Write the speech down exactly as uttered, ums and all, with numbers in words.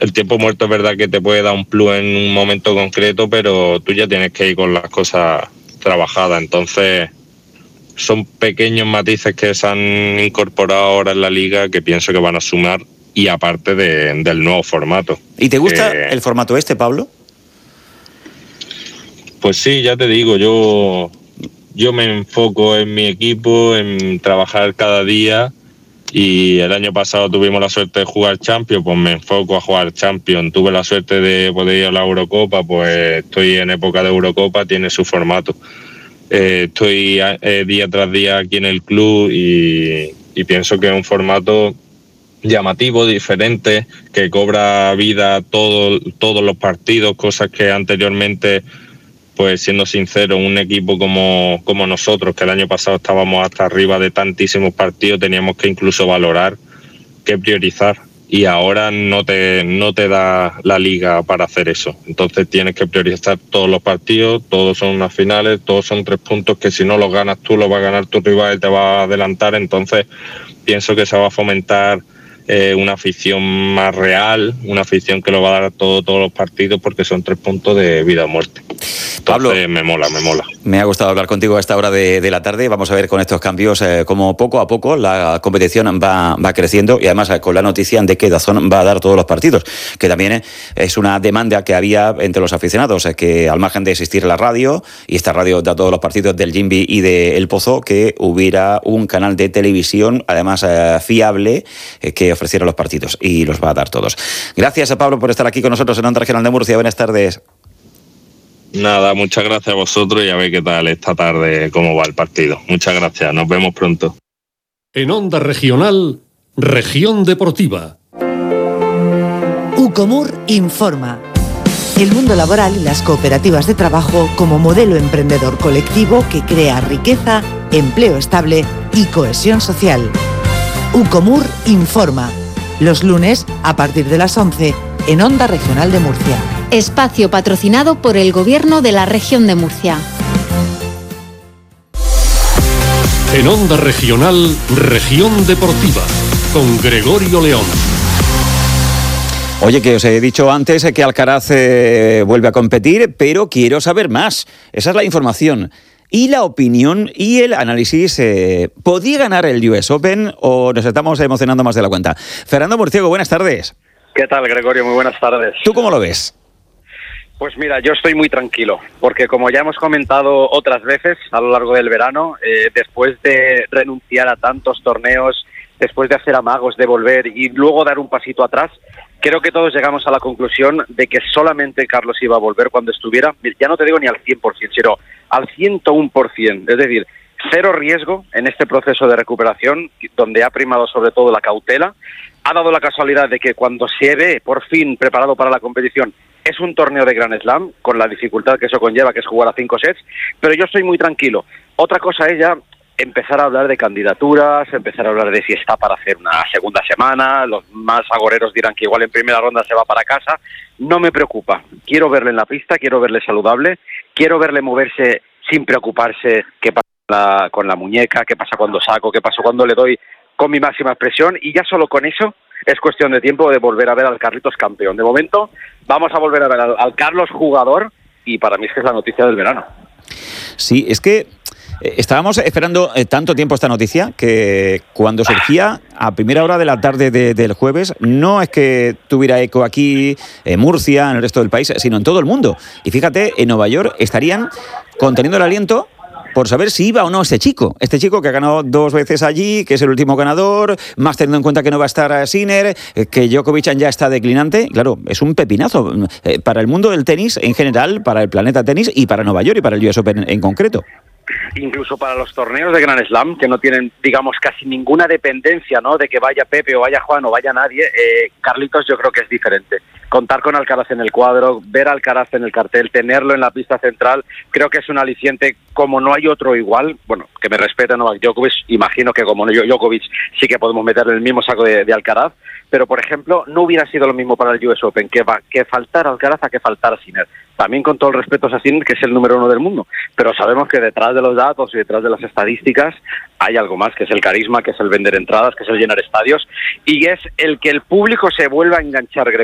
el tiempo muerto es verdad que te puede dar un plus en un momento concreto, pero tú ya tienes que ir con las cosas trabajadas. Entonces son pequeños matices que se han incorporado ahora en la liga que pienso que van a sumar, y aparte de, del nuevo formato. ¿Y te gusta eh, el formato este, Pablo? Pues sí, ya te digo, yo, yo me enfoco en mi equipo, en trabajar cada día, y el año pasado tuvimos la suerte de jugar Champions, pues me enfoco a jugar Champions. Tuve la suerte de poder ir a la Eurocopa, pues estoy en época de Eurocopa, tiene su formato. Eh, estoy eh, día tras día aquí en el club y, y pienso que es un formato llamativo, diferente, que cobra vida todo, todos los partidos, cosas que anteriormente, pues siendo sincero, un equipo como, como nosotros, que el año pasado estábamos hasta arriba de tantísimos partidos, teníamos que incluso valorar qué priorizar, y ahora no te, no te da la liga para hacer eso. Entonces tienes que priorizar todos los partidos, todos son unas finales, todos son tres puntos que si no los ganas tú, los va a ganar tu rival y te va a adelantar. Entonces pienso que se va a fomentar Eh, una afición más real, una afición que lo va a dar a todo, todos los partidos, porque son tres puntos de vida o muerte. Entonces, Pablo, me mola, me mola. Me ha gustado hablar contigo a esta hora de, de la tarde. Vamos a ver con estos cambios eh, como poco a poco la competición va, va creciendo, y además eh, con la noticia de que DAZN va a dar todos los partidos, que también eh, es una demanda que había entre los aficionados, eh, que al margen de existir la radio, y esta radio da todos los partidos del Jimby y de El Pozo, que hubiera un canal de televisión, además eh, fiable, eh, que ofreciera los partidos, y los va a dar todos. Gracias a Pablo por estar aquí con nosotros en Onda Regional de Murcia. Buenas tardes. Nada, muchas gracias a vosotros, y a ver qué tal esta tarde, cómo va el partido. Muchas gracias, nos vemos pronto. En Onda Regional, Región Deportiva. Ucomur informa. El mundo laboral y las cooperativas de trabajo como modelo emprendedor colectivo que crea riqueza, empleo estable y cohesión social. Ucomur informa. Los lunes a partir de las once en Onda Regional de Murcia. Espacio patrocinado por el Gobierno de la Región de Murcia. En Onda Regional, Región Deportiva, con Gregorio León. Oye, que os he dicho antes que Alcaraz eh, vuelve a competir, pero quiero saber más. Esa es la información. Y la opinión y el análisis. Eh, ¿Podía ganar el U S Open o nos estamos emocionando más de la cuenta? Fernando Murciego, buenas tardes. ¿Qué tal, Gregorio? Muy buenas tardes. ¿Tú cómo lo ves? Pues mira, yo estoy muy tranquilo, porque como ya hemos comentado otras veces a lo largo del verano, eh, después de renunciar a tantos torneos, después de hacer amagos de volver y luego dar un pasito atrás, creo que todos llegamos a la conclusión de que solamente Carlos iba a volver cuando estuviera, ya no te digo ni al cien por ciento, sino al ciento uno por ciento, es decir, cero riesgo en este proceso de recuperación, donde ha primado sobre todo la cautela. Ha dado la casualidad de que cuando se ve por fin preparado para la competición, es un torneo de Grand Slam, con la dificultad que eso conlleva, que es jugar a cinco sets, pero yo estoy muy tranquilo. Otra cosa es ya empezar a hablar de candidaturas, empezar a hablar de si está para hacer una segunda semana, los más agoreros dirán que igual en primera ronda se va para casa. No me preocupa, quiero verle en la pista, quiero verle saludable, quiero verle moverse sin preocuparse qué pasa con la, con la muñeca, qué pasa cuando saco, qué pasa cuando le doy con mi máxima expresión, y ya solo con eso es cuestión de tiempo de volver a ver al Carlitos campeón. De momento vamos a volver a ver al, al Carlos jugador, y para mí es que es la noticia del verano. Sí, es que estábamos esperando tanto tiempo esta noticia que cuando surgía a primera hora de la tarde de, del jueves, no es que tuviera eco aquí en Murcia, en el resto del país, sino en todo el mundo. Y fíjate, en Nueva York estarían conteniendo el aliento por saber si iba o no este chico. Este chico que ha ganado dos veces allí, que es el último ganador, más teniendo en cuenta que no va a estar Sinner, que Djokovic ya está declinante. Claro, es un pepinazo eh, para el mundo del tenis en general, para el planeta tenis y para Nueva York y para el U S Open en concreto. Incluso para los torneos de Grand Slam, que no tienen, digamos, casi ninguna dependencia, ¿no?, de que vaya Pepe o vaya Juan o vaya nadie, eh, Carlitos yo creo que es diferente. Contar con Alcaraz en el cuadro, ver a Alcaraz en el cartel, tenerlo en la pista central, creo que es un aliciente como no hay otro igual. Bueno, que me respete Novak Djokovic, imagino que como Djokovic sí que podemos meterle el mismo saco de, de Alcaraz, pero por ejemplo no hubiera sido lo mismo para el U S Open que, va, que faltar Alcaraz a que faltar Sinner. También con todo el respeto a Sinner, que es el número uno del mundo, pero sabemos que detrás de los datos y detrás de las estadísticas hay algo más, que es el carisma, que es el vender entradas, que es el llenar estadios, y es el que el público se vuelva a enganchar, Gregorio.